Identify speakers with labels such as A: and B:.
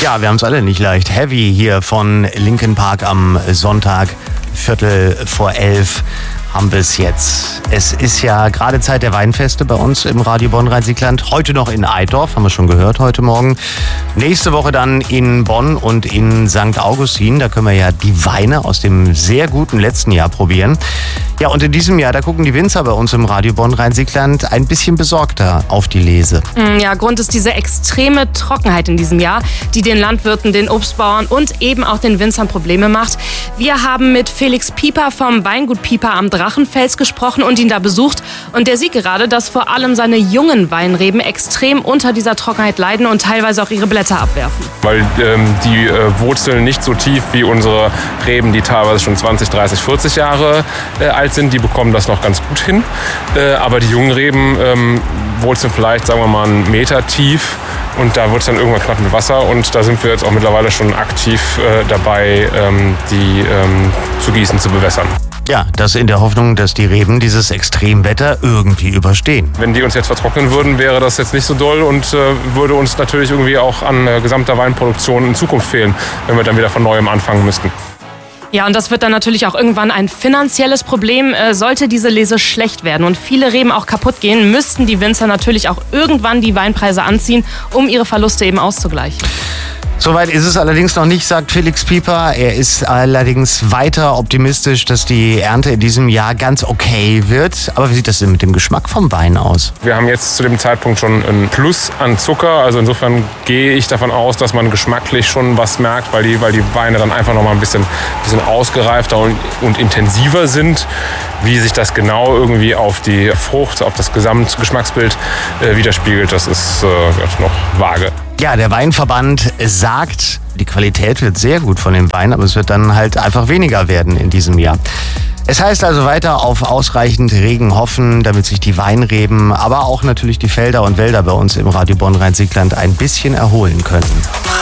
A: Ja, wir haben es alle nicht leicht. Heavy hier von Linkin Park am Sonntag, 11:15 haben wir es jetzt. Es ist ja gerade Zeit der Weinfeste bei uns im Radio Bonn-Rhein-Sieg-Land. Heute noch in Eidorf, haben wir schon gehört heute Morgen. Nächste Woche dann in Bonn und in St. Augustin. Da können wir ja die Weine aus dem sehr guten letzten Jahr probieren. Ja, und in diesem Jahr, da gucken die Winzer bei uns im Radio Bonn-Rhein-Sieg-Land ein bisschen besorgter auf die Lese.
B: Ja, Grund ist diese extreme Trockenheit in diesem Jahr, die den Landwirten, den Obstbauern und eben auch den Winzern Probleme macht. Wir haben mit Felix Pieper vom Weingut Pieper am Drachenfels gesprochen und ihn da besucht. Und der sieht gerade, dass vor allem seine jungen Weinreben extrem unter dieser Trockenheit leiden und teilweise auch ihre Blätter abwerfen.
C: Weil die Wurzeln nicht so tief wie unsere Reben, die teilweise schon 20, 30, 40 Jahre alt sind, die bekommen das noch ganz gut hin. Aber die jungen Reben wurzeln vielleicht, sagen wir mal, 1 Meter tief. Und da wird es dann irgendwann knapp mit Wasser. Und da sind wir jetzt auch mittlerweile schon aktiv dabei, die zu gießen, zu bewässern.
A: Ja, das in der Hoffnung, dass die Reben dieses Extremwetter irgendwie überstehen.
C: Wenn die uns jetzt vertrocknen würden, wäre das jetzt nicht so doll und würde uns natürlich irgendwie auch an gesamter Weinproduktion in Zukunft fehlen, wenn wir dann wieder von Neuem anfangen müssten.
B: Ja, und das wird dann natürlich auch irgendwann ein finanzielles Problem. Sollte diese Lese schlecht werden und viele Reben auch kaputt gehen, müssten die Winzer natürlich auch irgendwann die Weinpreise anziehen, um ihre Verluste eben auszugleichen.
A: Soweit ist es allerdings noch nicht, sagt Felix Pieper. Er ist allerdings weiter optimistisch, dass die Ernte in diesem Jahr ganz okay wird. Aber wie sieht das denn mit dem Geschmack vom Wein aus?
C: Wir haben jetzt zu dem Zeitpunkt schon ein Plus an Zucker. Also insofern gehe ich davon aus, dass man geschmacklich schon was merkt, weil die Weine dann einfach noch mal ein bisschen ausgereifter und intensiver sind. Wie sich das genau irgendwie auf die Frucht, auf das Gesamtgeschmacksbild widerspiegelt, das ist noch vage.
A: Ja, der Weinverband sagt, die Qualität wird sehr gut von dem Wein, aber es wird dann halt einfach weniger werden in diesem Jahr. Es heißt also weiter auf ausreichend Regen hoffen, damit sich die Weinreben, aber auch natürlich die Felder und Wälder bei uns im Radio Bonn-Rhein-Sieg-Land ein bisschen erholen können.